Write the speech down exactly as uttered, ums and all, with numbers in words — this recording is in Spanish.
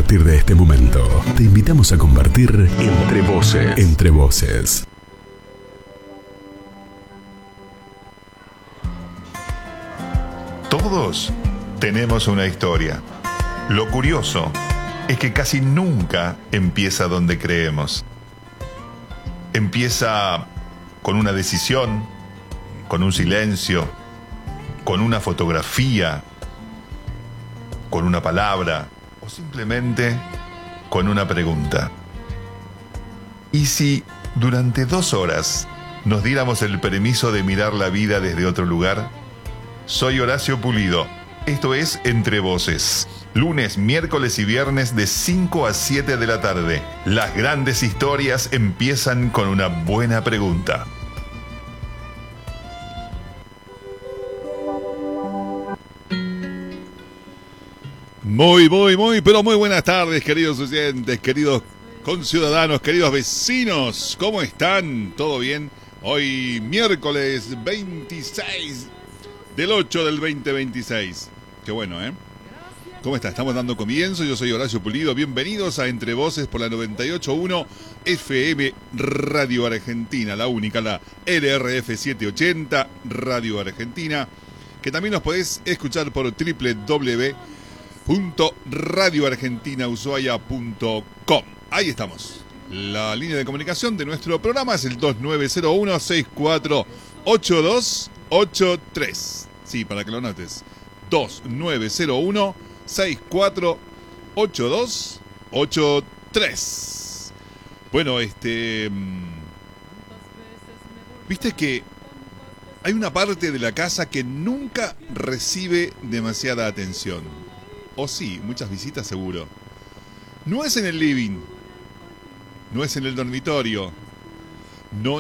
partir de este momento, te invitamos a compartir Entre Voces. Entre Voces. Todos tenemos una historia. Lo curioso es que casi nunca empieza donde creemos. Empieza con una decisión, con un silencio, con una fotografía, con una palabra o simplemente con una pregunta. ¿Y si durante dos horas nos diéramos el permiso de mirar la vida desde otro lugar? Soy Horacio Pulido. Esto es Entre Voces. Lunes, miércoles y viernes de cinco a siete de la tarde. Las grandes historias empiezan con una buena pregunta. Muy, muy, muy, pero muy buenas tardes, queridos oyentes, queridos conciudadanos, queridos vecinos. ¿Cómo están? ¿Todo bien? Hoy miércoles veintiséis del ocho del veinte veintiséis. Qué bueno, ¿eh? ¿Cómo está? Estamos dando comienzo. Yo soy Horacio Pulido. Bienvenidos a Entre Voces por la noventa y ocho punto uno F M Radio Argentina, la única, la L R F setecientos ochenta Radio Argentina, que también nos podés escuchar por doble u doble u doble u punto radio argentina ushuaia punto com. Ahí estamos. La línea de comunicación de nuestro programa es el dos nueve cero uno, seis cuatro ocho dos ocho tres. Sí, para que lo notes. dos nueve cero uno, seis cuatro ocho dos ocho tres. Bueno, este... Viste que hay una parte de la casa que nunca recibe demasiada atención. O sí, muchas visitas seguro. No es en el living, no es en el dormitorio, no